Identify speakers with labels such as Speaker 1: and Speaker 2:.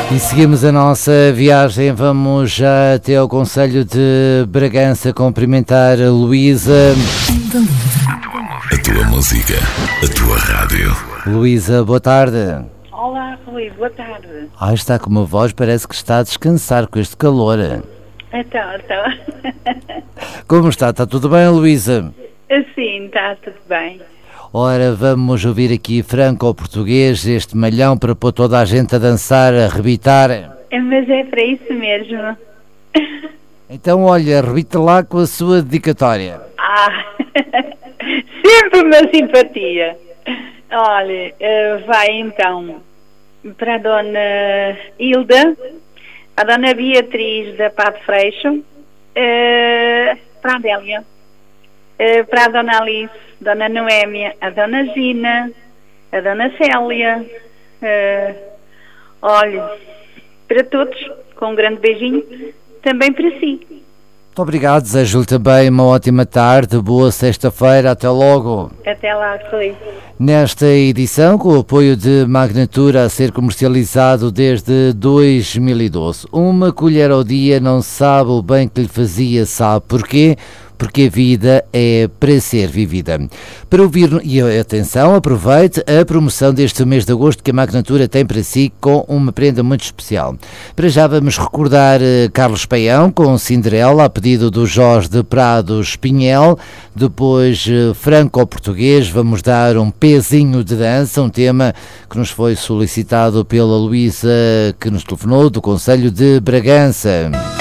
Speaker 1: E seguimos a nossa viagem, vamos já até ao concelho de Bragança cumprimentar a Luísa.
Speaker 2: A tua música, a tua rádio.
Speaker 1: Luísa, boa tarde.
Speaker 3: Olá, Rui, boa tarde.
Speaker 1: Está com uma voz, parece que está a descansar com este calor.
Speaker 3: Então.
Speaker 1: Como está? Está tudo bem, Luísa?
Speaker 3: Sim, está tudo bem.
Speaker 1: Ora, vamos ouvir aqui franco-português, este malhão para pôr toda a gente a dançar, a arrebitar.
Speaker 3: Mas é para isso mesmo.
Speaker 1: Então, olha, arrebita lá com a sua dedicatória.
Speaker 3: Sempre uma simpatia. Olha, vai então para a Dona Hilda, a Dona Beatriz da Pato Freixo, para a Adélia, para a Dona Alice, Dona Noémia, a Dona Gina, a Dona Célia, olha, para todos, com um grande beijinho, também para si.
Speaker 1: Muito obrigado, desejo-lhe também uma ótima tarde, boa sexta-feira, até logo.
Speaker 3: Até lá, Rui.
Speaker 1: Nesta edição, com o apoio de Magnatura a ser comercializado desde 2012, uma colher ao dia não sabe o bem que lhe fazia, sabe porquê? Porque a vida é para ser vivida. Para ouvir, e atenção, aproveite a promoção deste mês de agosto que a Magnatura tem para si com uma prenda muito especial. Para já vamos recordar Carlos Paião com Cinderela, a pedido do Jorge de Prados Pinhel. Depois, franco-português, vamos dar um pezinho de dança, um tema que nos foi solicitado pela Luísa, que nos telefonou do concelho de Bragança.